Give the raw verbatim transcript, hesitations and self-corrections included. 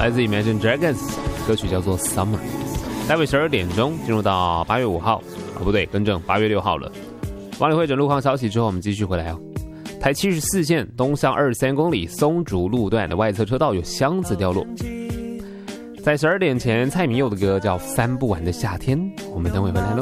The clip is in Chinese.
来自 Imagine Dragons， 歌曲叫做 Summer。待会十二点钟进入到八月五号，哦不对，更正八月六号了。王理会诊路况消息之后，我们继续回来哦。台七十四线东向二十三公里松竹路段的外侧车道有箱子掉落。在十二点前，蔡明佑的歌叫《翻不完的夏天》，我们等会回来喽。